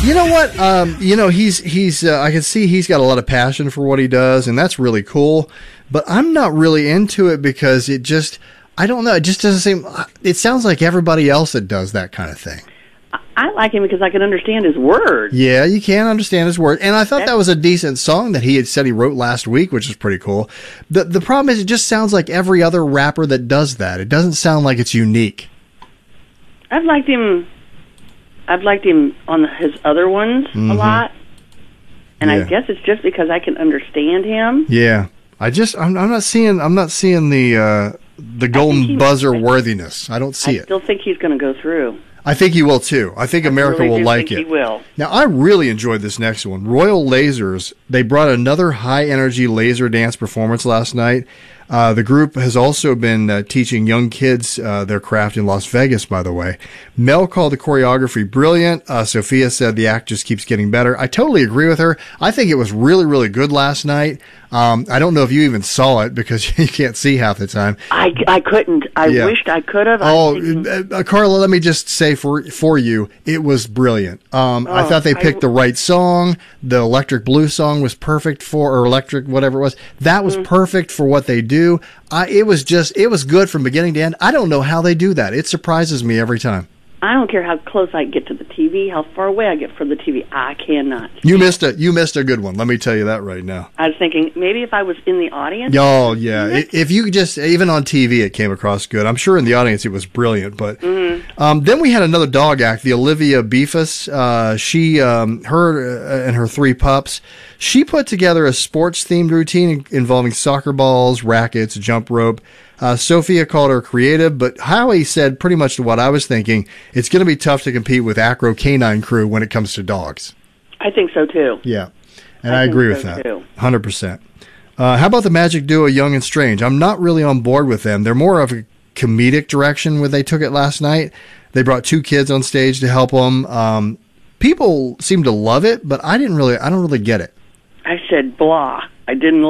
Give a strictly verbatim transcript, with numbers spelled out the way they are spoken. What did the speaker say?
You know what? Um, you know, he's he's. Uh, I can see he's got a lot of passion for what he does, and that's really cool. But I'm not really into it because it just, I don't know. It just doesn't seem. It sounds like everybody else that does that kind of thing. I like him because I can understand his words. Yeah, you can understand his words, and I thought that was a decent song that he had said he wrote last week, which is pretty cool. the The problem is, it just sounds like every other rapper that does that. It doesn't sound like it's unique. I've liked him. I've liked him on his other ones mm-hmm. a lot, and yeah. I guess it's just because I can understand him. Yeah, I just I'm, I'm not seeing I'm not seeing the uh, the golden he, buzzer worthiness. I don't see I it. I still think he's going to go through. I think he will too. I think I America really will do like think it. He will. Now, I really enjoyed this next one. Royal Lasers. They brought another high energy laser dance performance last night. Uh, the group has also been uh, teaching young kids uh, their craft in Las Vegas, by the way. Mel called the choreography brilliant. Uh, Sophia said the act just keeps getting better. I totally agree with her. I think it was really, really good last night. Um, I don't know if you even saw it because you can't see half the time. I, I couldn't. I yeah. wished I could have. Oh, thinking... uh, Carla, let me just say for for you, it was brilliant. Um, oh, I thought they picked I... the right song. The Electric Blue song was perfect for, or Electric, whatever it was. That was mm-hmm. perfect for what they do. I, it was just, it was good from beginning to end. I don't know how they do that. It surprises me every time. I don't care how close I get to the T V, how far away I get from the T V. I cannot. You missed a you missed a good one. Let me tell you that right now. I was thinking maybe if I was in the audience. Oh yeah, if you just even on T V it came across good. I'm sure in the audience it was brilliant. But mm-hmm. um, then we had another dog act, the Olivia Beefus. Uh, she, um, her uh, and her three pups. She put together a sports themed routine involving soccer balls, rackets, jump rope. Uh, Sophia called her creative, but Howie said pretty much what I was thinking. It's going to be tough to compete with Acro Canine Crew when it comes to dogs. I think so, too. Yeah, and I, I agree with so that, too. one hundred percent. Uh, how about the magic duo Young and Strange? I'm not really on board with them. They're more of a comedic direction when they took it last night. They brought two kids on stage to help them. Um, people seem to love it, but I didn't really, I don't really get it. I said blah. I didn't